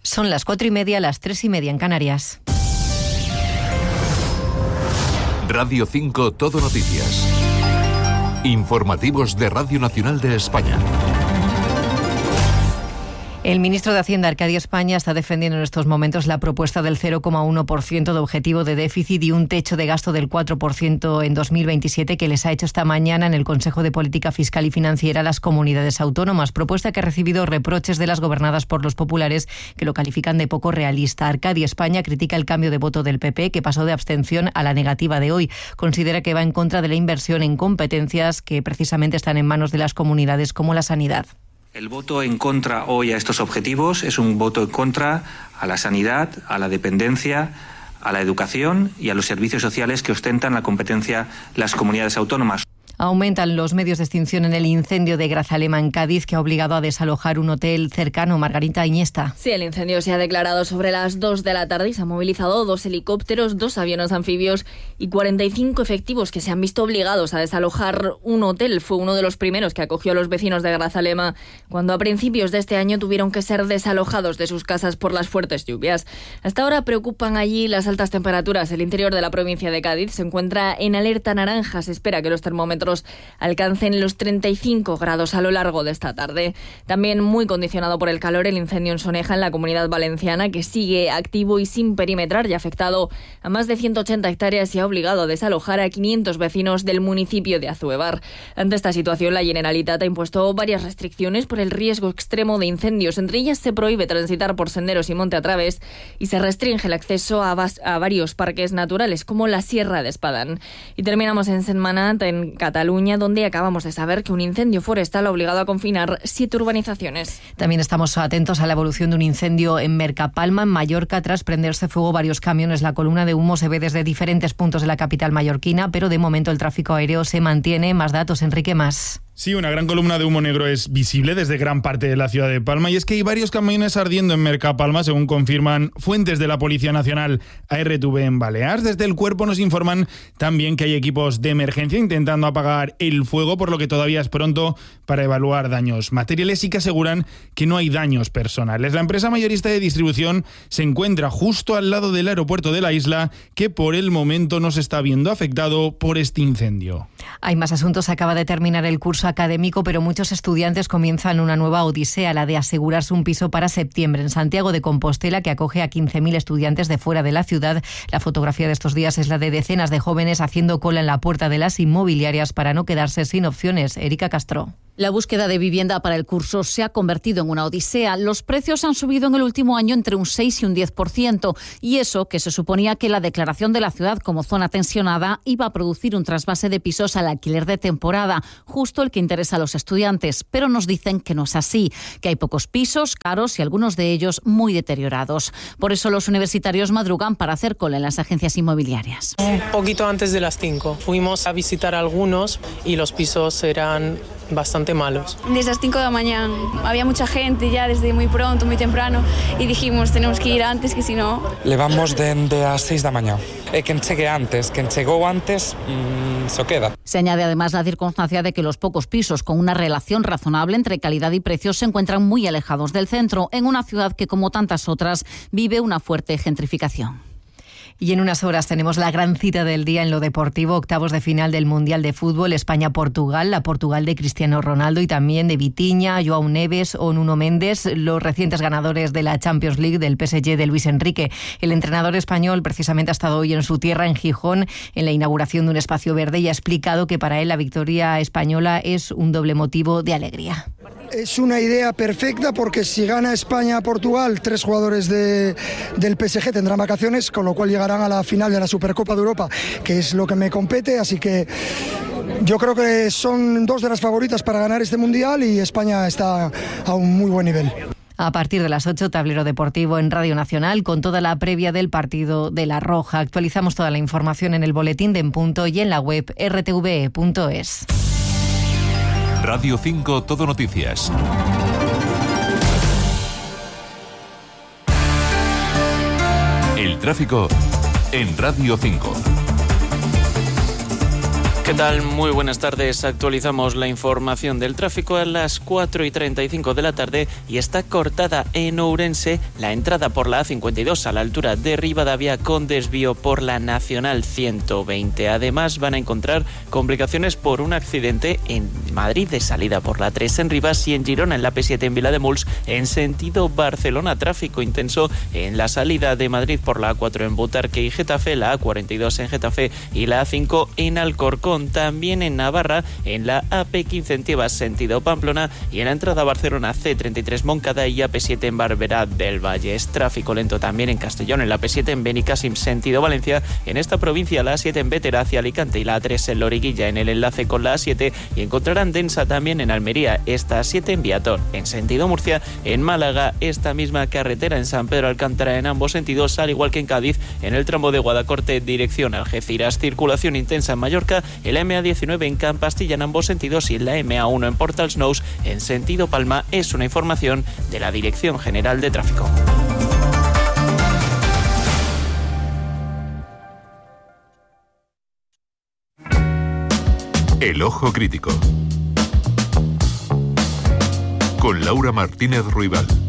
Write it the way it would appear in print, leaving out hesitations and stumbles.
Son las 4:30, las 3:30 en Canarias. Radio 5 Todo Noticias. Informativos de Radio Nacional de España. El ministro de Hacienda, Arcadio España, está defendiendo en estos momentos la propuesta del 0,1% de objetivo de déficit y un techo de gasto del 4% en 2027 que les ha hecho esta mañana en el Consejo de Política Fiscal y Financiera a las comunidades autónomas. Propuesta que ha recibido reproches de las gobernadas por los populares que lo califican de poco realista. Arcadio España critica el cambio de voto del PP, que pasó de abstención a la negativa de hoy. Considera que va en contra de la inversión en competencias que precisamente están en manos de las comunidades, como la sanidad. El voto en contra hoy a estos objetivos es un voto en contra a la sanidad, a la dependencia, a la educación y a los servicios sociales que ostentan la competencia las comunidades autónomas. Aumentan los medios de extinción en el incendio de Grazalema en Cádiz, que ha obligado a desalojar un hotel cercano. Margarita Iniesta. Sí, el incendio se ha declarado sobre las 2 de la tarde y se han movilizado 2 helicópteros, 2 aviones anfibios y 45 efectivos que se han visto obligados a desalojar un hotel. Fue uno de los primeros que acogió a los vecinos de Grazalema cuando a principios de este año tuvieron que ser desalojados de sus casas por las fuertes lluvias. Hasta ahora preocupan allí las altas temperaturas. El interior de la provincia de Cádiz se encuentra en alerta naranja. Se espera que los termómetros alcancen los 35 grados a lo largo de esta tarde. También muy condicionado por el calor, el incendio en Soneja, en la Comunidad Valenciana, que sigue activo y sin perimetrar, y ha afectado a más de 180 hectáreas y ha obligado a desalojar a 500 vecinos del municipio de Azuevar. Ante esta situación, la Generalitat ha impuesto varias restricciones por el riesgo extremo de incendios. Entre ellas se prohíbe transitar por senderos y monte a través y se restringe el acceso a varios parques naturales, como la Sierra de Espadán. Y terminamos en Sentmenat, en Cataluña, donde acabamos de saber que un incendio forestal ha obligado a confinar 7 urbanizaciones. También estamos atentos a la evolución de un incendio en Mercapalma, en Mallorca. Tras prenderse fuego varios camiones, la columna de humo se ve desde diferentes puntos de la capital mallorquina, pero de momento el tráfico aéreo se mantiene. Más datos, Enrique Mas. Sí, una gran columna de humo negro es visible desde gran parte de la ciudad de Palma, y es que hay varios camiones ardiendo en Mercapalma, según confirman fuentes de la Policía Nacional a RTV en Balears. Desde el cuerpo nos informan también que hay equipos de emergencia intentando apagar el fuego, por lo que todavía es pronto para evaluar daños materiales, y que aseguran que no hay daños personales. La empresa mayorista de distribución se encuentra justo al lado del aeropuerto de la isla, que por el momento no se está viendo afectado por este incendio. Hay más asuntos. Acaba de terminar el curso académico, pero muchos estudiantes comienzan una nueva odisea, la de asegurarse un piso para septiembre en Santiago de Compostela, que acoge a 15.000 estudiantes de fuera de la ciudad. La fotografía de estos días es la de decenas de jóvenes haciendo cola en la puerta de las inmobiliarias para no quedarse sin opciones. Erika Castro. La búsqueda de vivienda para el curso se ha convertido en una odisea. Los precios han subido en el último año entre un 6 y un 10%, y eso que se suponía que la declaración de la ciudad como zona tensionada iba a producir un trasvase de pisos al alquiler de temporada, justo el que interesa a los estudiantes, pero nos dicen que no es así, que hay pocos pisos caros y algunos de ellos muy deteriorados. Por eso los universitarios madrugan para hacer cola en las agencias inmobiliarias. Un poquito antes de las 5 fuimos a visitar algunos y los pisos eran bastante malos. Desde las 5 de la mañana había mucha gente ya desde muy pronto, muy temprano, y dijimos tenemos que ir antes, que si no... Levamos desde las 6 da mañá. Quen chegue antes, quen chegou antes, se queda. Se añade además la circunstancia de que los pocos pisos con una relación razonable entre calidad y precios se encuentran muy alejados del centro, en una ciudad que, como tantas otras, vive una fuerte gentrificación. Y en unas horas tenemos la gran cita del día en lo deportivo, octavos de final del Mundial de Fútbol, España-Portugal, la Portugal de Cristiano Ronaldo y también de Vitinha, João Neves o Nuno Méndez, los recientes ganadores de la Champions League del PSG de Luis Enrique. El entrenador español precisamente ha estado hoy en su tierra, en Gijón, en la inauguración de un espacio verde, y ha explicado que para él la victoria española es un doble motivo de alegría. Es una idea perfecta porque si gana España a Portugal, 3 jugadores del PSG tendrán vacaciones, con lo cual llegarán a la final de la Supercopa de Europa, que es lo que me compete, así que yo creo que son 2 de las favoritas para ganar este Mundial y España está a un muy buen nivel. A partir de las 8, Tablero Deportivo en Radio Nacional con toda la previa del partido de La Roja. Actualizamos toda la información en el boletín de En Punto y en la web rtve.es. Radio 5 Todo Noticias. El tráfico en Radio 5. ¿Qué tal? Muy buenas tardes. Actualizamos la información del tráfico a las 4:35 de la tarde y está cortada en Ourense la entrada por la A52 a la altura de Rivadavia con desvío por la Nacional 120. Además van a encontrar complicaciones por un accidente en Madrid de salida por la 3 en Rivas y en Girona en la P7 en Vilademuls en sentido Barcelona. Tráfico intenso en la salida de Madrid por la A4 en Butarque y Getafe, la A42 en Getafe y la A5 en Alcorcón. También en Navarra, en la AP15 en Tiebas, sentido Pamplona, y en la entrada a Barcelona C33 Moncada y AP7 en Barberá del Valle. Es tráfico lento también en Castellón, en la AP7 en Benicàssim, sentido Valencia. En esta provincia, la A7 en Bétera hacia Alicante y la A3 en Loriguilla en el enlace con la A7. Y encontrarán densa también en Almería, esta A7 en Viator. En sentido Murcia, en Málaga, esta misma carretera en San Pedro Alcántara en ambos sentidos, al igual que en Cádiz, en el tramo de Guadacorte, dirección Algeciras. Circulación intensa en Mallorca, el MA19 en Campastilla en ambos sentidos y la MA1 en Portalsnous en sentido Palma. Es una información de la Dirección General de Tráfico. El Ojo Crítico con Laura Martínez Ruibal.